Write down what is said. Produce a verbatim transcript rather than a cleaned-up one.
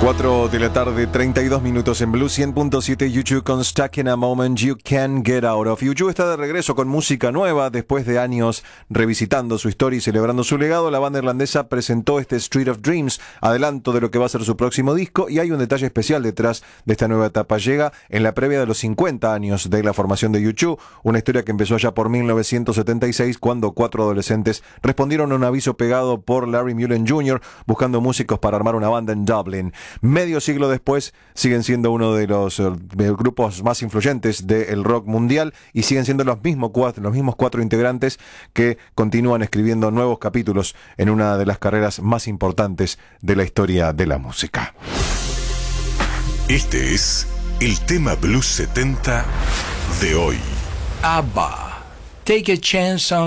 cuatro de la tarde, treinta y dos minutos en Blue cien punto siete. U dos con Stuck in a Moment You Can't Get Out of. U dos está de regreso con música nueva. Después de años revisitando su historia y celebrando su legado, la banda irlandesa presentó este Street of Dreams, adelanto de lo que va a ser su próximo disco. Y hay un detalle especial detrás de esta nueva etapa. Llega en la previa de los cincuenta años de la formación de U dos, una historia que empezó allá por mil novecientos setenta y seis, cuando cuatro adolescentes respondieron a un aviso pegado por Larry Mullen junior buscando músicos para armar una banda en Dublin. Medio siglo después siguen siendo uno de los eh, grupos más influyentes del rock mundial y siguen siendo los mismos cuatro, los mismos cuatro integrantes que continúan escribiendo nuevos capítulos en una de las carreras más importantes de la historia de la música. Este es el tema Blues setenta de hoy. ABBA, Take a Chance on